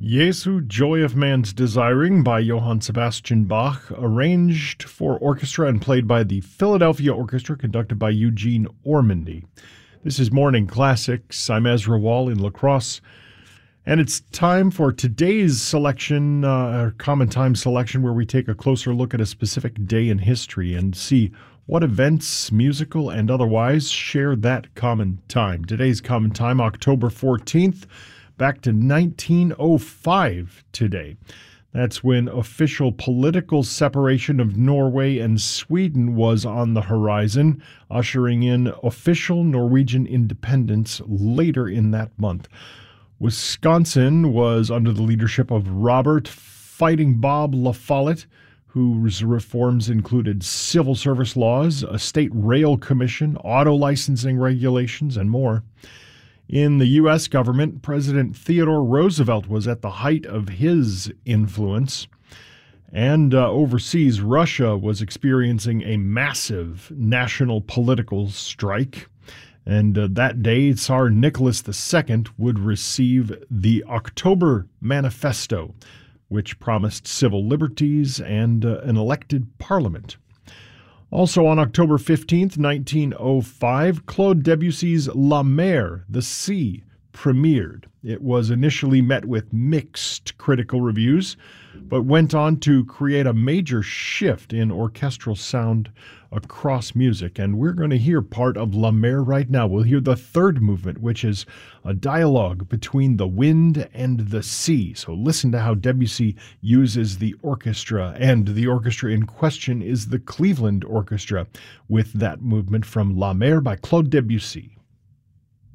Jesu, Joy of Man's Desiring by Johann Sebastian Bach, arranged for orchestra and played by the Philadelphia Orchestra, conducted by Eugene Ormandy. This is Morning Classics. I'm Ezra Wall in La Crosse, and it's time for today's selection, Common Time selection, where we take a closer look at a specific day in history and see what events, musical and otherwise, share that common time. Today's common time, October 14th, back to 1905 today. That's when official political separation of Norway and Sweden was on the horizon, ushering in official Norwegian independence later in that month. Wisconsin was under the leadership of Robert Fighting Bob La Follette, whose reforms included civil service laws, a state rail commission, auto licensing regulations, and more. In the U.S. government, President Theodore Roosevelt was at the height of his influence. And overseas, Russia was experiencing a massive national political strike. And that day, Tsar Nicholas II would receive the October Manifesto, which promised civil liberties and an elected parliament. Also on October 15th, 1905, Claude Debussy's La Mer, The Sea, premiered. It was initially met with mixed critical reviews, but went on to create a major shift in orchestral sound across music. And we're going to hear part of La Mer right now. We'll hear the third movement, which is a dialogue between the wind and the sea. So listen to how Debussy uses the orchestra, and the orchestra in question is the Cleveland Orchestra, with that movement from La Mer by Claude Debussy.